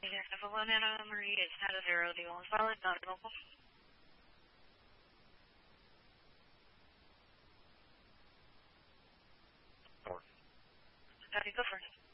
Yes, if a one Anna Marie is not a zero, do you want solid, not local? How do you go first?